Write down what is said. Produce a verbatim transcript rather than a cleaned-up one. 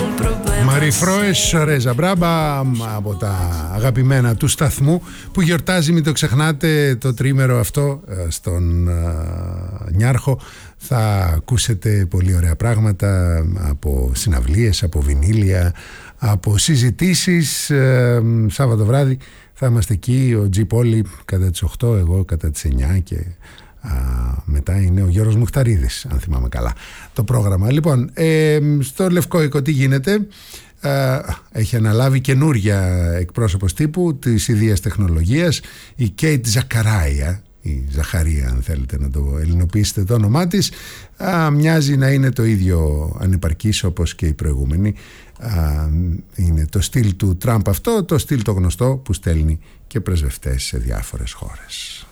Μαριφρόες Ρέζα Μπράμπα, από τα αγαπημένα του σταθμού, που γιορτάζει, μην το ξεχνάτε, το τρίμερο αυτό στον Νιάρχο. Θα ακούσετε πολύ ωραία πράγματα από συναυλίες, από βινίλια, από συζητήσεις. Σάββατο βράδυ θα είμαστε εκεί, ο Τζι Πόλη κατά τις οκτώ, εγώ κατά τις εννιά και α, μετά είναι ο Γιώργος Μουχταρίδης, αν θυμάμαι καλά το πρόγραμμα. Λοιπόν, ε, στο Λευκό Οίκο τι γίνεται? Uh, έχει αναλάβει καινούρια εκπρόσωπος τύπου της ιδίας τεχνολογίας, η Κέιτ Ζακαράια, η Ζαχαρία αν θέλετε να το ελληνοποιήσετε το όνομά της. uh, Μοιάζει να είναι το ίδιο ανεπαρκής όπως και η προηγούμενη. uh, Είναι το στυλ του Τραμπ αυτό, το στυλ το γνωστό που στέλνει και πρεσβευτές σε διάφορες χώρες.